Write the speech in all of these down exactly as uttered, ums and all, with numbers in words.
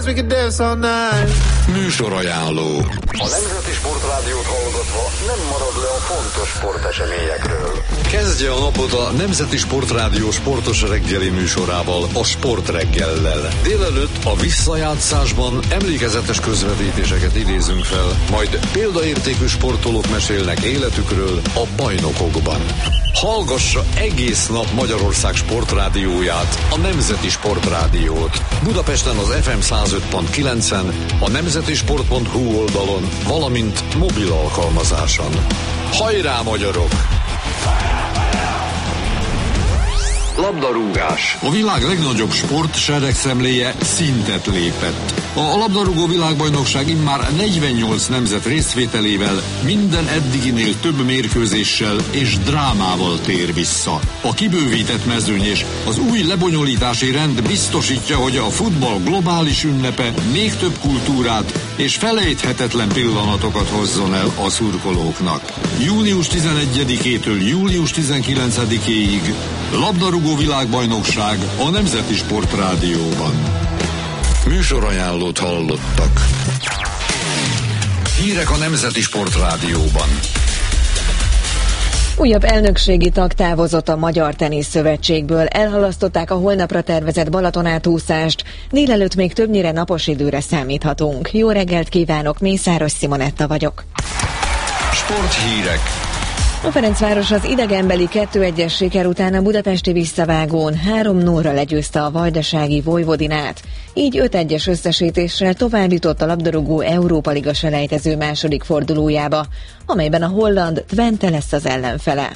Műsorajánló. A Nemzeti Sportrádiót hallgatva nem marad le a fontos sporteseményekről. Kezdje a napot a Nemzeti Sportrádió sportos reggeli műsorával, a Sportreggellel. Délelőtt a visszajátszásban emlékezetes közvetítéseket idézünk fel, majd példaértékű sportolók mesélnek életükről a bajnokokban. Hallgassa egész nap Magyarország sportrádióját, a Nemzeti Sportrádiót. Budapesten az ef em száz öt pont kilencen, a nemzetisport pont hu oldalon, valamint mobil alkalmazáson. Hajrá, magyarok! Labdarúgás. A világ legnagyobb sport seregszemléje szintet lépett. A labdarúgó világbajnokság immár negyvennyolc nemzet részvételével minden eddiginél több mérkőzéssel és drámával tér vissza. A kibővített mezőny és az új lebonyolítási rend biztosítja, hogy a futball globális ünnepe még több kultúrát és felejthetetlen pillanatokat hozzon el a szurkolóknak. június tizenegyedikétől július tizenkilencedikéig labdarúgó világbajnokság a Nemzeti Sportrádióban. Műsorajánlót hallottak. Hírek a Nemzeti Sportrádióban. Újabb elnökségi tag távozott a Magyar Tenisz Szövetségből, elhalasztották a holnapra tervezett Balatonátúszást, délelőtt még többnyire napos időre számíthatunk. Jó reggelt kívánok, Mészáros Simonetta vagyok. Sporthírek. A Ferencváros az idegenbeli kettő egyes siker után a budapesti visszavágón három nullra legyőzte a vajdasági Vojvodinát. Így öt egyes összesítéssel tovább jutott a labdarúgó Európa Liga selejtező második fordulójába, amelyben a holland Twente lesz az ellenfele.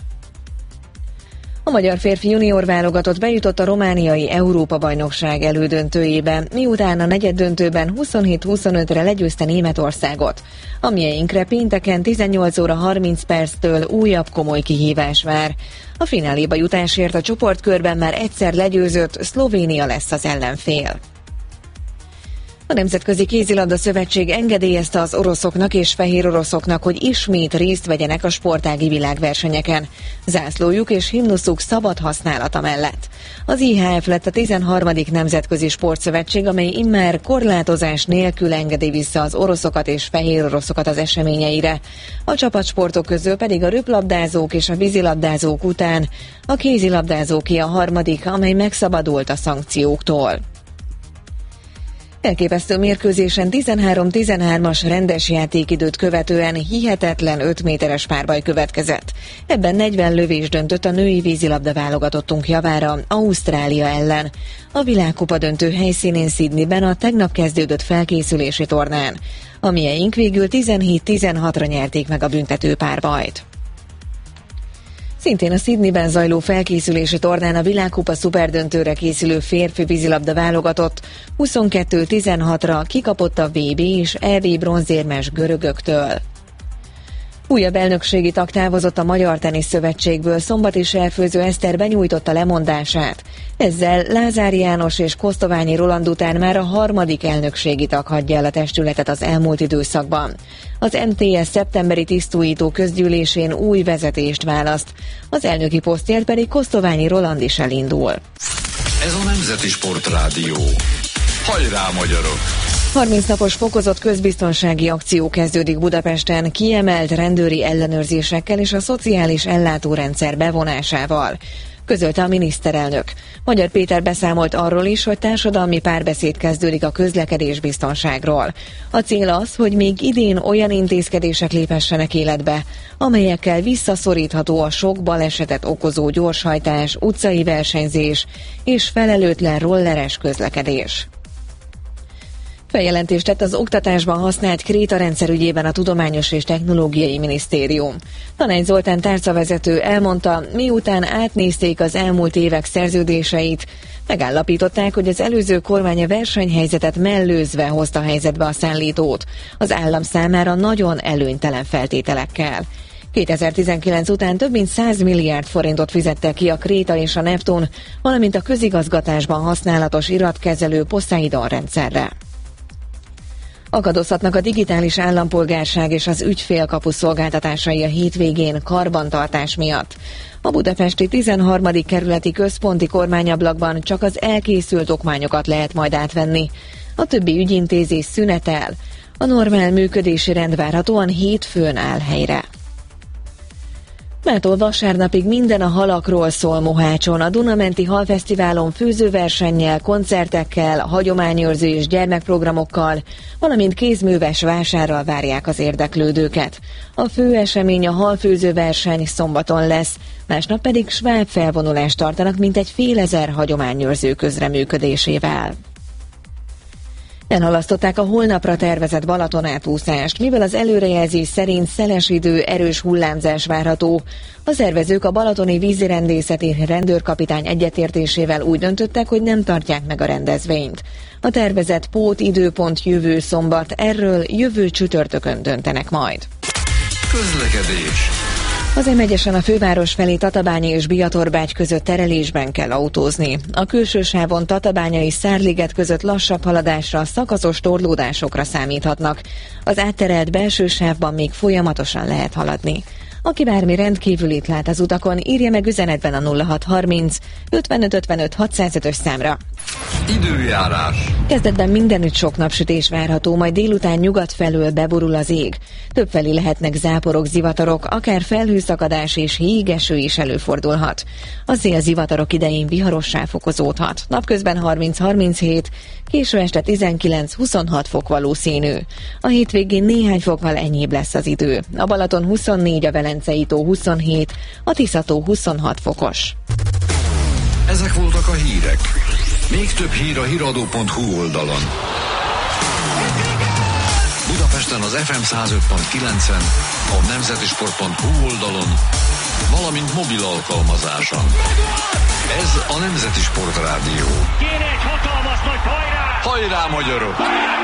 A magyar férfi junior válogatott bejutott a romániai Európa-bajnokság elődöntőjébe, miután a negyeddöntőben huszonhét huszonötre legyőzte Németországot. A mieinkre pénteken tizennyolc óra harminc perctől újabb komoly kihívás vár. A fináléba jutásért a csoportkörben már egyszer legyőzött Szlovénia lesz az ellenfél. A Nemzetközi Kézilabda Szövetség engedélyezte az oroszoknak és fehér oroszoknak, hogy ismét részt vegyenek a sportági világversenyeken. Zászlójuk és himnuszuk szabad használata mellett. Az i há ef lett a tizenharmadik Nemzetközi Sportszövetség, amely immár korlátozás nélkül engedi vissza az oroszokat és fehér oroszokat az eseményeire. A csapatsportok közül pedig a röplabdázók és a vízilabdázók után a kézilabdázóké a harmadik, amely megszabadult a szankcióktól. Elképesztő mérkőzésen tizenhárom tizenhármas rendes játékidőt követően hihetetlen öt méteres párbaj következett. Ebben negyven lövés döntött a női vízilabda válogatottunk javára Ausztrália ellen. A világkupa döntő helyszínén Sydneyben a tegnap kezdődött felkészülési tornán. A mieink végül tizenhét tizenhatra nyerték meg a büntető párbajt. Szintén a Sydneyben zajló felkészülési tornán a világkupa szuperdöntőre készülő férfi vízilabda válogatott huszonkettő tizenhatra kikapott a vé bé és é bé bronzérmes görögöktől. Újabb elnökségi tag távozott a Magyar Tenisz Szövetségből, Szombati Serfőző Eszter benyújtotta lemondását. Ezzel Lázár János és Kosztoványi Roland után már a harmadik elnökségi tag hagyja el a testületet az elmúlt időszakban. Az em té es szeptemberi tisztújító közgyűlésén új vezetést választ, az elnöki posztért pedig Kosztoványi Roland is elindul. Ez a Nemzeti Sportrádió. Hajrá, magyarok! harminc napos fokozott közbiztonsági akció kezdődik Budapesten, kiemelt rendőri ellenőrzésekkel és a szociális ellátórendszer bevonásával, közölte a miniszterelnök. Magyar Péter beszámolt arról is, hogy társadalmi párbeszéd kezdődik a közlekedésbiztonságról. A cél az, hogy még idén olyan intézkedések léphessenek életbe, amelyekkel visszaszorítható a sok balesetet okozó gyorshajtás, utcai versenyzés és felelőtlen rolleres közlekedés. Feljelentést tett az oktatásban használt krétarendszer ügyében a Tudományos és Technológiai Minisztérium. Tanács Zoltán tárcavezető elmondta, miután átnézték az elmúlt évek szerződéseit, megállapították, hogy az előző kormány a versenyhelyzetet mellőzve hozta helyzetbe a szállítót, az állam számára nagyon előnytelen feltételekkel. kétezer-tizenkilenc után több mint száz milliárd forintot fizettek ki a Kréta és a Neptun, valamint a közigazgatásban használatos iratkezelő Poseidon rendszerre. Akadozhatnak a digitális állampolgárság és az ügyfélkapu szolgáltatásai a hétvégén karbantartás miatt. A budapesti tizenharmadik kerületi központi kormányablakban csak az elkészült okmányokat lehet majd átvenni. A többi ügyintézés szünetel. A normál működési rend várhatóan hétfőn áll helyre. Mától vasárnapig minden a halakról szól Mohácson. A Dunamenti Halfesztiválon főzőversennyel, koncertekkel, hagyományőrző és gyermekprogramokkal, valamint kézműves vásárral várják az érdeklődőket. A fő esemény a halfőzőverseny szombaton lesz, másnap pedig sváb felvonulást tartanak mintegy fél ezer hagyományőrző közreműködésével. Elhalasztották a holnapra tervezett Balaton átúszást, mivel az előrejelzés szerint szeles idő, erős hullámzás várható. A szervezők a balatoni vízirendészeti rendőrkapitány egyetértésével úgy döntöttek, hogy nem tartják meg a rendezvényt. A tervezett pót időpont jövő szombat, erről jövő csütörtökön döntenek majd. Közlekedés. Az em egyesen a főváros felé Tatabánya és Biatorbágy között terelésben kell autózni. A külső sávon Tatabánya és Szárliget között lassabb haladásra, szakaszos torlódásokra számíthatnak. Az átterelt belső sávban még folyamatosan lehet haladni. Aki bármi rendkívülit lát az utakon, írja meg üzenetben a nulla hat harminc ötvenöt ötvenöt hatszázötös számra. Időjárás. Kezdetben mindenütt sok napsütés várható, majd délután nyugat felől beborul az ég. Többfelé lehetnek záporok, zivatarok, akár felhőszakadás és hégeső is előfordulhat. A szél zivatarok idején viharossá fokozódhat. Napközben harminc-harminchét, késő este tizenkilenc-huszonhat fok valószínű. A hétvégén néhány fokkal enyhébb lesz az idő. A Balaton huszonnégy, a Velencei tó huszonhét, a Tisza-tó huszonhat fokos. Ezek voltak a hírek. Még több hír a híradó pont hu oldalon. Budapesten az ef em száz öt pont kilencen, a nemzetisport pont hu oldalon, valamint mobil alkalmazáson. Ez a Nemzeti Sport Rádió. Kéne egy hatalmas nagy hajrá! Hajrá, magyarok!